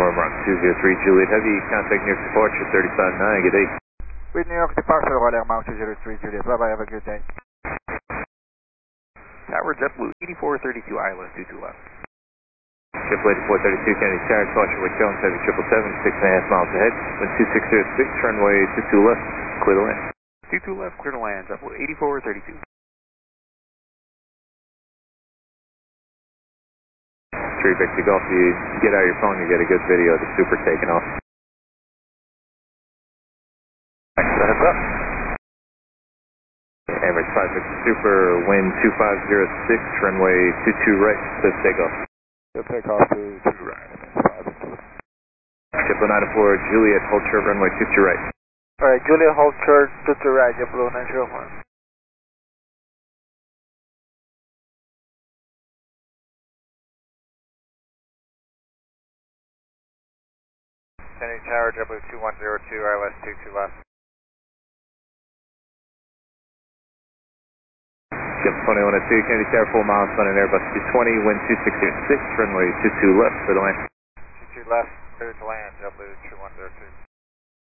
November 203 Juliet Heavy, contact New York departure 359, good day. With New York departure, Roller Mount 203 Juliet, bye bye, have a good day. Tower JetBlue 8432 ILS 22 left. JetBlue 8432 Kennedy Tower, departure with Jones Heavy 777, 6.5 miles ahead, wind 2606, runway 22 left, clear to land. 22 left, clear to land, JetBlue 8432. 3 Victor Golf, you get out your phone, you get a good video of the Super taking off. Heads up. Emirates 5 Victor Super, wind 2506, runway 22 right, clear to take off. You'll take off to 2 right, 5. JetBlue 904 Juliet, hold short, runway 22 right. Alright, Juliet, hold short, 22 right, JetBlue 904. Kennedy Tower, JetBlue 2102, ILS 22 left. JetBlue 2102, Kennedy Tower, 4 miles, on an Airbus 220, wind 2606, runway 22 left, clear to land. 22 left, clear to land, JetBlue 2102.